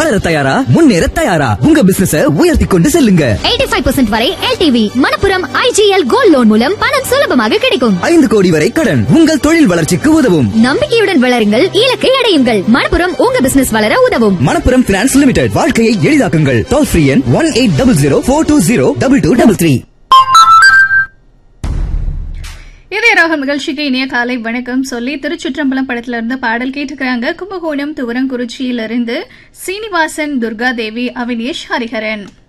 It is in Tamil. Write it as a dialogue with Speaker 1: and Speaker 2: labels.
Speaker 1: வளர தயாரா, முன்னேற தயாரா, உங்க பிசினஸ உயர்த்தி கொண்டு செல்லுங்க.
Speaker 2: 85% வரை LTV. Manappuram IGL gold loan மூலம் பணம் சுலபமாக கிடைக்கும்.
Speaker 1: 5 கோடி வரை கடன் உங்கள் தொழில் வளர்ச்சிக்கு உதவும்.
Speaker 2: நம்பிக்கையுடன் வளருங்கள், இலக்கை அடையுங்கள். மணப்புரம் உங்க பிசினஸ் வளர உதவும்.
Speaker 1: Manappuram finance limited. வாழ்க்கையை எளிதாக்குங்கள். டோல் ஃப்ரீ எண் 180042022233.
Speaker 3: இதே ராகம் நிகழ்ச்சிக்கு இனிய காலை வணக்கம் சொல்லி திருச்சிற்றம்பலம் படத்துல இருந்து பாடல் கேட்டுக்கிறாங்க. கும்பகோணம் துவரங்குறிச்சியிலிருந்து சீனிவாசன், துர்கா தேவி, அவினேஷ், ஹரிஹரன்.